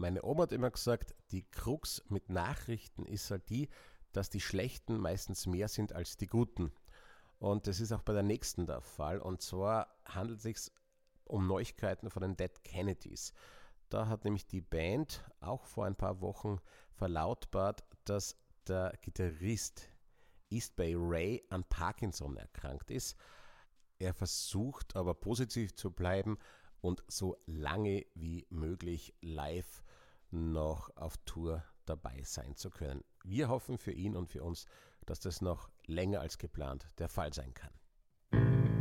Meine Oma hat immer gesagt, die Krux mit Nachrichten ist halt die, dass die schlechten meistens mehr sind als die guten. Und das ist auch bei der nächsten der Fall. Und zwar handelt es sich um Neuigkeiten von den Dead Kennedys. Da hat nämlich die Band auch vor ein paar Wochen verlautbart, dass der Gitarrist East Bay Ray an Parkinson erkrankt ist. Er versucht aber positiv zu bleiben und so lange wie möglich live noch auf Tour dabei sein zu können. Wir hoffen für ihn und für uns, dass das noch länger als geplant der Fall sein kann.